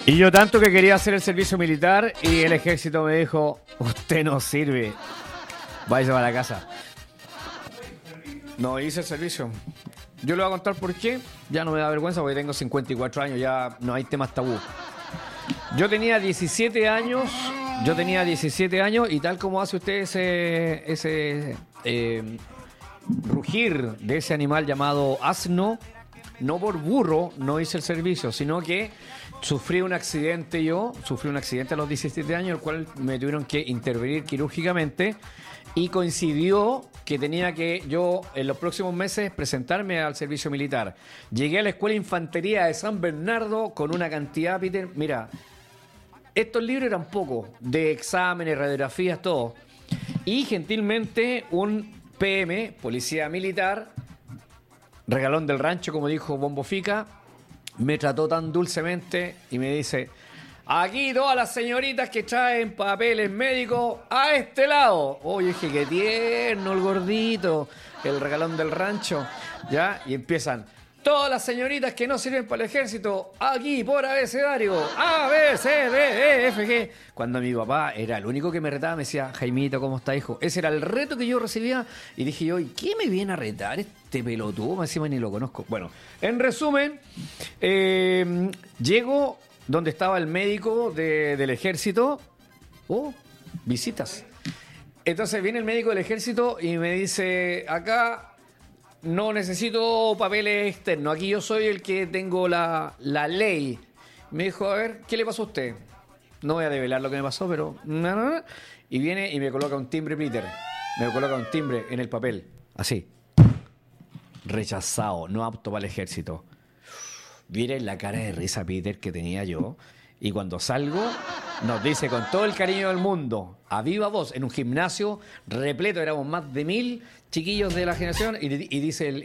Y yo tanto que quería hacer el servicio militar y el ejército me dijo, usted no sirve, váyase para la casa. No hice el servicio. Yo le voy a contar por qué. Ya no me da vergüenza porque tengo 54 años, ya no hay temas tabú. Yo tenía 17 años y tal como hace usted ese rugir de ese animal llamado asno, no por burro no hice el servicio, sino que sufrí un accidente a los 17 años, el cual me tuvieron que intervenir quirúrgicamente y coincidió que tenía que yo en los próximos meses presentarme al servicio militar. Llegué a la Escuela de Infantería de San Bernardo con una cantidad, Peter, mira, estos libros eran pocos, de exámenes, radiografías, todo. Y gentilmente un PM, policía militar, regalón del rancho, como dijo Bombo Fica, me trató tan dulcemente y me dice: aquí todas las señoritas que traen papeles médicos a este lado. Oye, dije, qué tierno el gordito, el regalón del rancho, ¿ya? Y empiezan: todas las señoritas que no sirven para el ejército, aquí por abecedario, A, B, C, D, E, F, G. Cuando mi papá era el único que me retaba, me decía: Jaimito, ¿cómo está, hijo? Ese era el reto que yo recibía. Y dije yo: ¿y qué me viene a retar este pelotudo? Encima ni lo conozco. Bueno, en resumen, llego donde estaba el médico del ejército. Oh, visitas. Entonces viene el médico del ejército y me dice: acá no necesito papeles externos, aquí yo soy el que tengo la ley. Me dijo: a ver, ¿qué le pasó a usted? No voy a develar lo que me pasó, pero... Y viene y me coloca un timbre, Peter. Me coloca un timbre en el papel. Así. Rechazado, no apto para el ejército. Viene la cara de risa, Peter, que tenía yo. Y cuando salgo, nos dice con todo el cariño del mundo, a viva voz, en un gimnasio repleto, éramos más de 1000 chiquillos de la generación, y dice